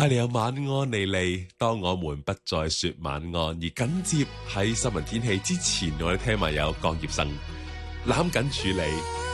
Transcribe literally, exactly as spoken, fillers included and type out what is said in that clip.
帶你有晚安莉莉，當我們不再說晚安，而緊接喺新聞天氣之前，我哋聽埋有郭業生攬緊處理。